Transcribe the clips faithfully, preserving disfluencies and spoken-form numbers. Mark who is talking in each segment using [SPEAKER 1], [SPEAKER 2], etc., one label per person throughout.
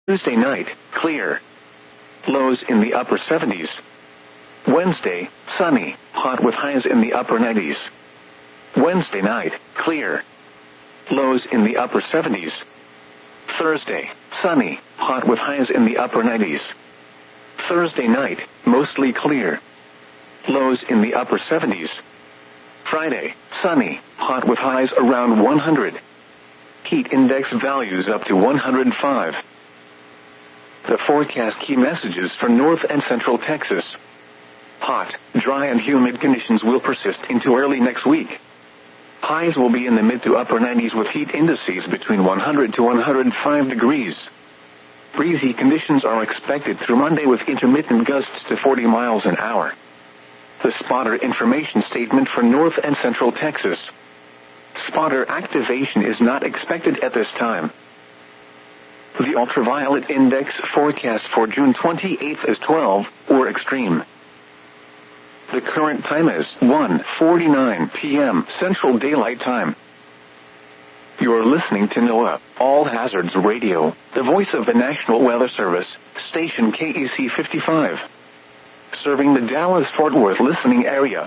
[SPEAKER 1] Tuesday night, clear. Lows in the upper seventies. Wednesday, sunny, hot with highs in the upper nineties. Wednesday night, clear. Lows in the upper seventies. Thursday, sunny, hot with highs in the upper nineties. Thursday night, mostly clear. Lows in the upper seventies. Friday, sunny, hot with highs around one hundred. Heat index values up to one hundred five. The forecast key messages for North and Central Texas. Hot, dry and humid conditions will persist into early next week. Highs will be in the mid to upper nineties with heat indices between one hundred to one hundred five degrees. Breezy conditions are expected through Monday with intermittent gusts to forty miles an hour. The spotter information statement for North and Central Texas. Spotter activation is not expected at this time. The ultraviolet index forecast for June twenty-eighth is twelve, or extreme. The current time is one forty-nine p.m. Central Daylight Time. You're listening to NOAA, All Hazards Radio, the voice of the National Weather Service, station K E C fifty-five. Serving the Dallas-Fort Worth listening area.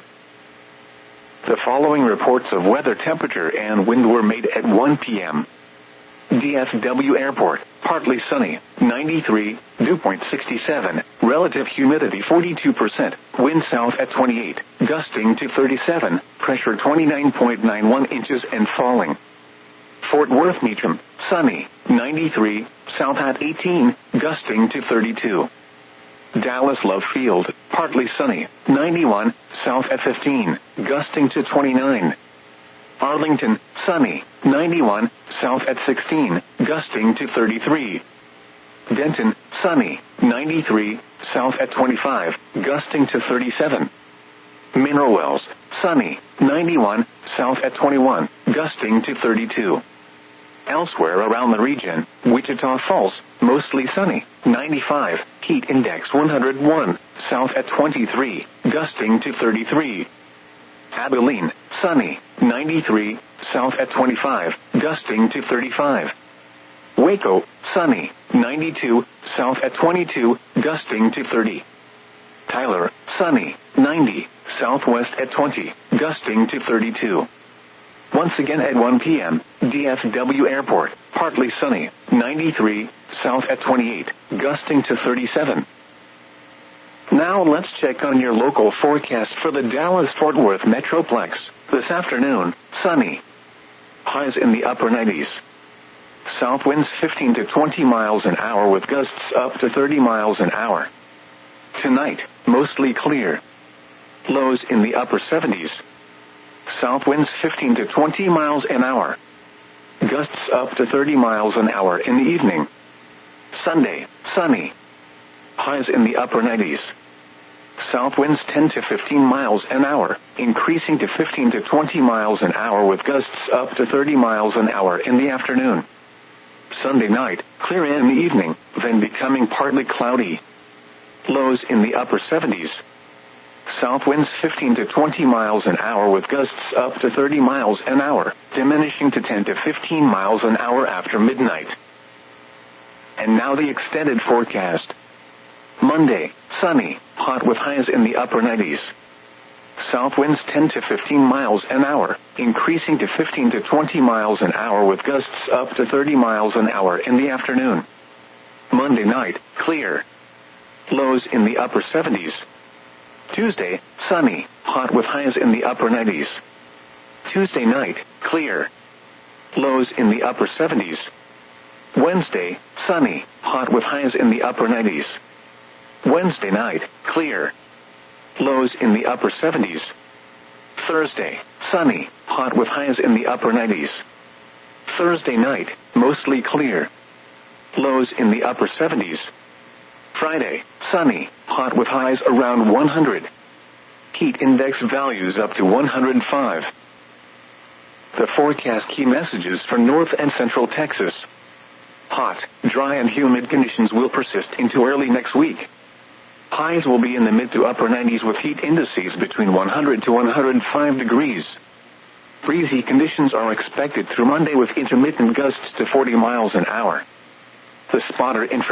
[SPEAKER 1] The following reports of weather temperature and wind were made at one p.m. D F W Airport, partly sunny, ninety-three, dew point sixty-seven, relative humidity forty-two percent, wind south at twenty-eight, gusting to thirty-seven, pressure twenty-nine point nine one inches and falling. Fort Worth Meacham, sunny, ninety-three, south at eighteen, gusting to thirty-two. Dallas Love Field, partly sunny, ninety-one, south at fifteen, gusting to twenty-nine. Arlington, sunny, ninety-one, south at sixteen, gusting to thirty-three. Denton, sunny, ninety-three, south at twenty-five, gusting to thirty-seven. Mineral Wells, sunny, ninety-one, south at twenty-one, gusting to thirty-two. Elsewhere around the region, Wichita Falls, mostly sunny, ninety-five, heat index one hundred one, south at twenty-three, gusting to thirty-three. Abilene, sunny, ninety-three, south at twenty-five, gusting to thirty-five. Waco, sunny, ninety-two, south at twenty-two, gusting to thirty. Tyler, sunny, ninety, southwest at twenty, gusting to thirty-two. Once again at one p.m., D F W Airport, partly sunny, ninety-three, south at twenty-eight, gusting to thirty-seven. Now let's check on your local forecast for the Dallas-Fort Worth Metroplex. This afternoon, sunny. Highs in the upper nineties. South winds fifteen to twenty miles an hour with gusts up to thirty miles an hour. Tonight, mostly clear. Lows in the upper seventies. South winds fifteen to twenty miles an hour. Gusts up to thirty miles an hour in the evening. Sunday, sunny. Highs in the upper nineties. South winds ten to fifteen miles an hour, increasing to fifteen to twenty miles an hour with gusts up to thirty miles an hour in the afternoon. Sunday night, clear in the evening, then becoming partly cloudy. Lows in the upper seventies. South winds fifteen to twenty miles an hour with gusts up to thirty miles an hour, diminishing to ten to fifteen miles an hour after midnight. And now the extended forecast. Monday, sunny, hot with highs in the upper nineties. South winds ten to fifteen miles an hour, increasing to fifteen to twenty miles an hour with gusts up to thirty miles an hour in the afternoon. Monday night, clear. Lows in the upper seventies. Tuesday, sunny, hot with highs in the upper nineties. Tuesday night, clear. Lows in the upper seventies. Wednesday, sunny, hot with highs in the upper nineties. Wednesday night, clear. Lows in the upper seventies. Thursday, sunny, hot with highs in the upper nineties. Thursday night, mostly clear. Lows in the upper seventies. Friday, sunny, hot with highs around one hundred. Heat index values up to one hundred five. The forecast key messages for North and Central Texas. Hot, dry and humid conditions will persist into early next week. Highs will be in the mid to upper nineties with heat indices between one hundred to one hundred five degrees. Breezy conditions are expected through Monday with intermittent gusts to forty miles an hour. The spotter information